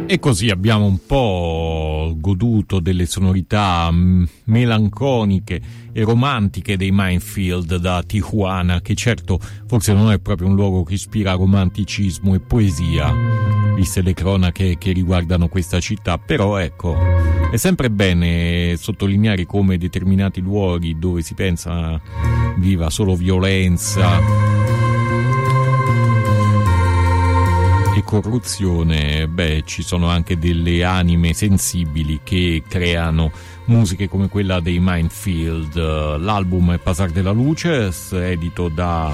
E così abbiamo un po' goduto delle sonorità melanconiche e romantiche dei Minefield da Tijuana, che certo forse non è proprio un luogo che ispira romanticismo e poesia, viste le cronache che riguardano questa città, però ecco, è sempre bene sottolineare come determinati luoghi dove si pensa viva solo violenza e corruzione, ci sono anche delle anime sensibili che creano musiche come quella dei Minefield. L'album è Pasar de la Luces, edito da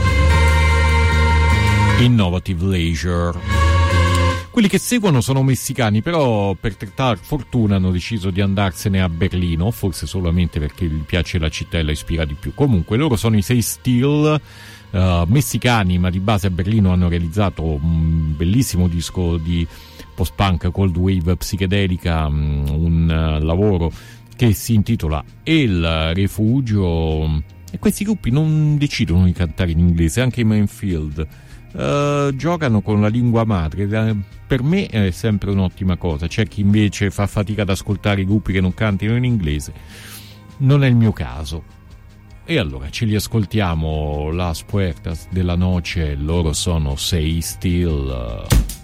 Innovative Leisure. Quelli che seguono sono messicani, però per fortuna hanno deciso di andarsene a Berlino, forse solamente perché gli piace la città e la ispira di più. Comunque loro sono i Say Still, messicani, ma di base a Berlino. Hanno realizzato un bellissimo disco di post-punk cold wave psichedelica, un lavoro che si intitola El Refugio, e questi gruppi non decidono di cantare in inglese, anche i Minefield giocano con la lingua madre. Per me è sempre un'ottima cosa. C'è chi invece fa fatica ad ascoltare i gruppi che non cantino in inglese, non è il mio caso. E allora ce li ascoltiamo, Las Puertas de la Noche, loro sono Say Still.